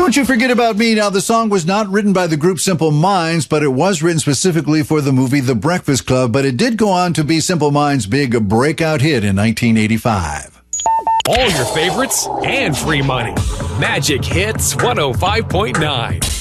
Don't You Forget About Me. Now, the song was not written by the group Simple Minds, but it was written specifically for the movie The Breakfast Club, but it did go on to be Simple Minds' big breakout hit in 1985. All your favorites and free money. Magic Hits 105.9.